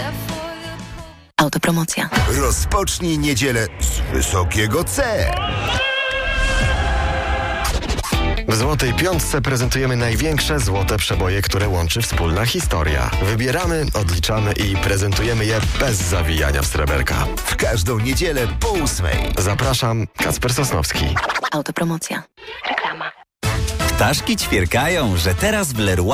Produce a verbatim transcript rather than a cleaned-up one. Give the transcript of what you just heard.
Autopromocja. Rozpocznij niedzielę z wysokiego C. W Złotej Piątce prezentujemy największe złote przeboje, które łączy wspólna historia. Wybieramy, odliczamy i prezentujemy je bez zawijania w sreberka. W każdą niedzielę po ósmej. Zapraszam, Kacper Sosnowski. Autopromocja. Reklama. Ptaszki ćwierkają, że teraz w Leroy